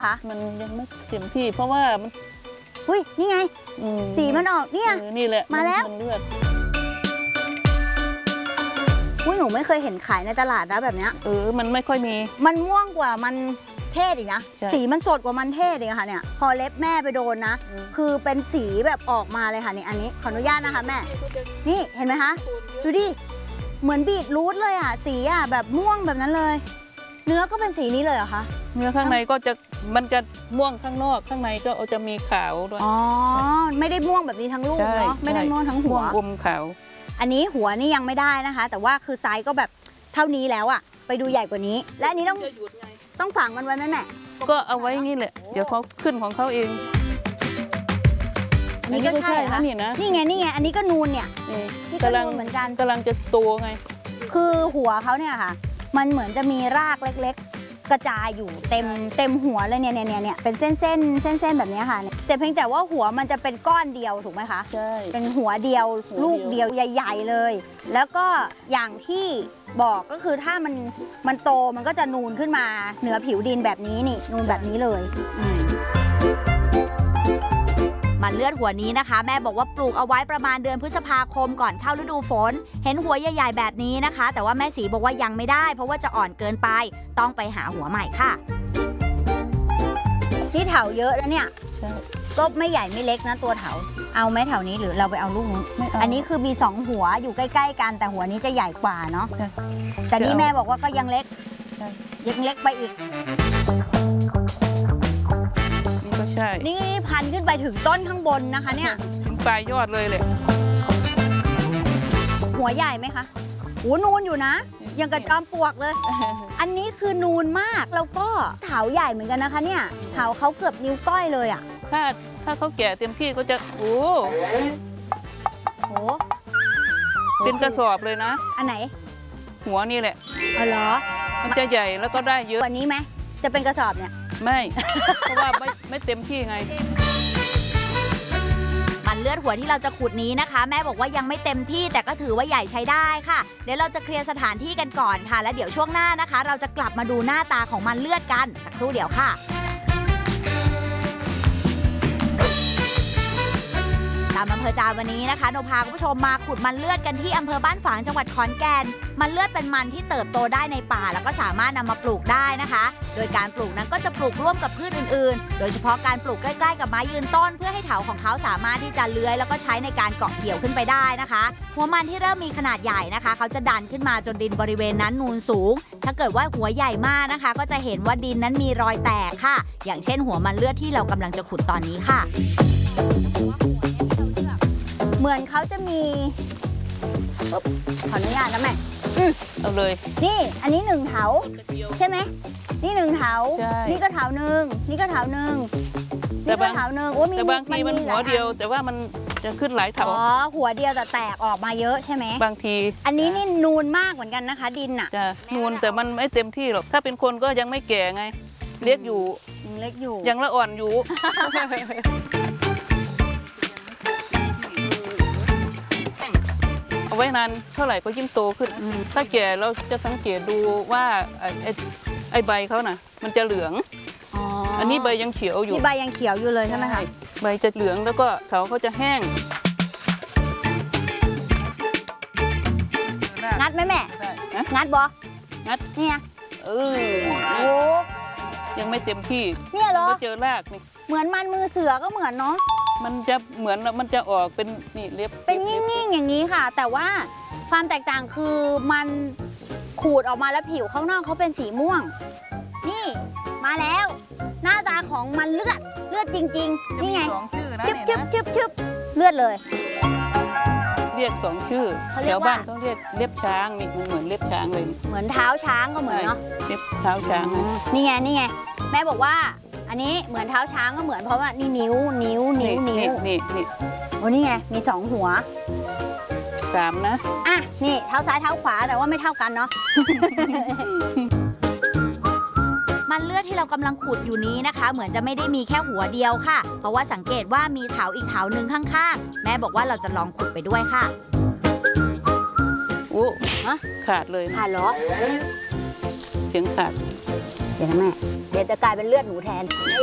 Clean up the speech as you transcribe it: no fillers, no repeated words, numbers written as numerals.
คะมันยังไม่เต็มที่เพราะว่ามันอุ้ยนี่ไงสีมันออกเนี่ยนี่แหละมาแล้วมันเลือดอุ้ยหนูไม่เคยเห็นขายในตลาดนะแบบเนี้ยมันไม่ค่อยมีมันม่วงกว่ามันเทศอีกนะสีมันสดกว่ามันเทศอีกค่ะเนี่ยพอเล็บแม่ไปโดนนะคือเป็นสีแบบออกมาเลยค่ะนี่อันนี้ขออนุญาตนะคะแม่นี่เห็นไหมคะดูดิเหมือนบีทรูทเลยอ่ะสีอ่ะแบบม่วงแบบนั้นเลยเนื้อก็เป็นสีนี้เลยเหรอคะเนื้อข้างในก็จะมันจะม่วงข้างนอกข้างในก็จะมีขาวด้วยอ๋อไม่ได้ม่วงแบบนี้ทั้งลูกเนาะไม่ได้ม่วงทั้งหัวอมขาวอันนี้หัวนี่ยังไม่ได้นะคะแต่ว่าคือไซส์ก็แบบเท่านี้แล้วอ่ะไปดูใหญ่กว่านี้และอันนี้ต้องฝังมันไว้ไหมแม่ก็เอาไว้งี้แหละเดี๋ยวเขาขึ้นของเขาเองอันนี้ก็ใช่ค่ะนี่ไงอันนี้ก็นูนเนี่ยนี่ก็นูนเหมือนกันกำลังจะโตไงคือหัวเขาเนี่ยค่ะมันเหมือนจะมีรากเล็กๆกระจายอยู่เต็มหัวเลยเนี่ยเป็นเส้นแบบนี้ค่ะแต่เพียงแต่ว่าหัวมันจะเป็นก้อนเดียวถูกไหมคะใช่เป็นหัวเดียวลูกเดียวใหญ่ๆเลยแล้วก็อย่างที่บอกก็คือถ้ามันโตมันก็จะนูนขึ้นมาเหนือผิวดินแบบนี้นี่นูนแบบนี้เลยมันเลือดหัวนี้นะคะแม่บอกว่าปลูกเอาไว้ประมาณเดือนพฤษภาคมก่อนเข้าฤดูฝนเห็นหัวใหญ่ๆแบบนี้นะคะแต่ว่าแม่สีบอกว่ายังไม่ได้เพราะว่าจะอ่อนเกินไปต้องไปหาหัวใหม่ค่ะนี่เถาเยอะแล้วเนี่ยก็ไม่ใหญ่ไม่เล็กนะตัวเถาเอาไหมเถานี้หรือเราไปเอาลูกนู้นอันนี้คือมี2หัวอยู่ใกล้ๆกันแต่หัวนี้จะใหญ่กว่าเนาะแต่นี่แม่บอกว่าก็ยังเล็กไปอีกก็ใช่นี่พันขึ้นไปถึงต้นข้างบนนะคะเนี่ยถึงปลายยอดเลยเลยหัวใหญ่ไหมคะโอ้นูนอยู่นะยังกระจอมปลวกเลยอันนี้คือนูนมากแล้วก็เถาใหญ่เหมือนกันนะคะเนี่ยเถาเขาเกือบนิ้วก้อยเลยอ่ะถ้าเขาแก่เต็มที่ก็จะโอ้โหเป็นกระสอบเลยนะอันไหนหัวนี่แหละอ๋อเหรอมันจะใหญ่แล้วก็ได้เยอะกว่านี้ไหมจะเป็นกระสอบเนี่ยไม่เพราะว่าไม่เต็มที่ไงมันเลือดหัวที่เราจะขุดนี้นะคะแม่บอกว่ายังไม่เต็มที่แต่ก็ถือว่าใหญ่ใช้ได้ค่ะเดี๋ยวเราจะเคลียร์สถานที่กันก่อนค่ะแล้วเดี๋ยวช่วงหน้านะคะเราจะกลับมาดูหน้าตาของมันเลือดกันสักครู่เดียวค่ะตามอำเภอจามวันนี้นะคะโนพาคุณผู้ชมมาขุดมันเลือดกันที่อำเภอบ้านฝางจังหวัดขอนแก่นมันเลือดเป็นมันที่เติบโตได้ในป่าแล้วก็สามารถนำมาปลูกได้นะคะโดยการปลูกนั้นก็จะปลูกร่วมกับพืชอื่นๆโดยเฉพาะการปลูกใกล้ๆกับไม้ยืนต้นเพื่อให้เถาของเขาสามารถที่จะเลื้อยแล้วก็ใช้ในการเกาะเกี่ยวขึ้นไปได้นะคะหัวมันที่เริ่มมีขนาดใหญ่นะคะเขาจะดันขึ้นมาจนดินบริเวณนั้นนูนสูงถ้าเกิดว่าหัวใหญ่มากนะคะก็จะเห็นว่าดินนั้นมีรอยแตกค่ะอย่างเช่นหัวมันเลือดที่เรากำลังจะขุดตอนนี้ค่ะเหมือนเขาจะมีขออนุญาตนะแม่เอาเลยนี่อันนี้1เถาใช่ไหมนี่1เถานี่ก็เถาหนึ่งนี่ก็เถาหนึ่งนี่ก็เถาหนึ่งโอ้มีแต่บางทีมันหัวเดียวแต่ว่ามันจะขึ้นหลายเถาอ๋อหัวเดียวแต่แตกออกมาเยอะใช่ไหมบางทีอันนี้นี่นูนมากเหมือนกันนะคะดินอ่ะจะนูนแต่มันไม่เต็มที่หรอกถ้าเป็นคนก็ยังไม่แก่ไงเล็กอยู่ยังละอ่อนอยู่เอาไว้นานเท่าไหร่ก็ยิ่งโตขึ้นถ้าแก่เราจะสังเกตดูว่าไอ้ใบเขาน่ะมันจะเหลืองอันนี้ใบยังเขียวอยู่นี่ใบยังเขียวอยู่เลยใช่ไหมคะใบจะเหลืองแล้วก็เถาเขาจะแห้งงัดไหมแม่งัดบ่งัดเนี่ยโอ้ยังไม่เต็มที่เนี่ยเหรอเจอรากนี่เหมือนมันมือเสือก็เหมือนเนาะมันจะเหมือนมันจะออกเป็นนี่เล็บเป็นนิ่งๆอย่างนี้ค่ะแต่ว่าความแตกต่างคือมันขูดออกมาแล้วผิวข้างนอกเขาเป็นสีม่วงนี่มาแล้วหน้าตาของมันเลือดจริงๆนี่ไงชึบเลือดเลยเรียก2ชื่อแถวบ้านเขาเรียกเล็บช้างนี่มันเหมือนเล็บช้างเลยเหมือนเท้าช้างก็เหมือนเนาะเล็บเท้าช้างนี่ไงแม่บอกว่าอันนี้เหมือนเท้าช้างก็เหมือนเพราะว่านี่นิ้วนี่โอ้นี่ไงมี2หัว 3นะอ่ะนี่เท้าซ้ายเท้าขวาแต่ว่าไม่เท่ากันเนาะมันเลือดที่เรากำลังขุดอยู่นี้นะคะเหมือนจะไม่ได้มีแค่หัวเดียวค่ะเพราะว่าสังเกตว่ามีเถาอีกเถาหนึ่งข้างๆแม่บอกว่าเราจะลองขุดไปด้วยค่ะโอ้ขาดเลยขาดเหรอเสียงขาดเดี๋ยวนะแม่ เดี๋ยวจะกลายเป็นเลือดหนูแทน